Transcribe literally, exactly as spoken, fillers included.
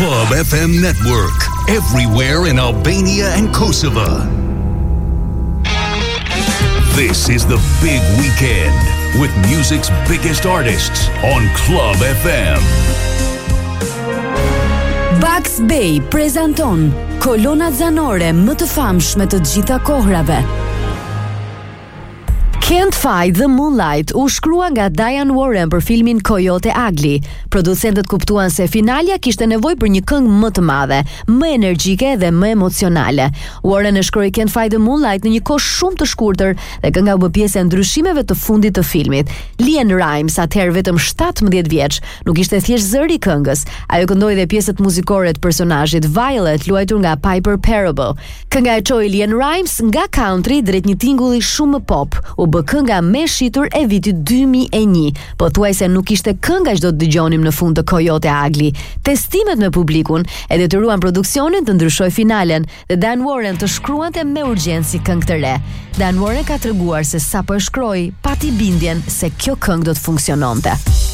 Club F M Network, everywhere in Albania and Kosovo. This is the big weekend with music's biggest artists on Club F M. Bugs Bay prezanton kolonat zanore më të famshme të gjitha kohrave. Can't Fight the Moonlight u shkrua nga Diane Warren për filmin Coyote Ugly. Producentët kuptuan se finalja kishte nevojë për një këngë më të madhe, më energjike dhe më emocionale. Warren e shkroi Can't Fight the Moonlight në një kohë shumë të shkurtër dhe kënga u bë pjesë e ndryshimeve të fundit të filmit. LeAnn Rimes, atëherë vetëm shtatëmbëdhjetë vjeç, nuk ishte thjesht zëri i këngës. Ajo këndoi dhe pjesët muzikore të personazhit Violet, luajtur nga Piper Parable. Kënga e çoi LeAnn Rimes nga country drejt një tingulli shumë më pop. U bë kënga më shitur e vitit dy mijë e një, po thuajse nuk ishte kënga që do të dëgjonim në fund të Coyote Ugly. Testimet me publikun e detyruan produksionin të ndryshojë finalen dhe Dan Warren të shkruante me urgjencë këngë të re. Dan Warren ka treguar se sapo e shkroi, pati bindjen se kjo këngë do të funksiononte.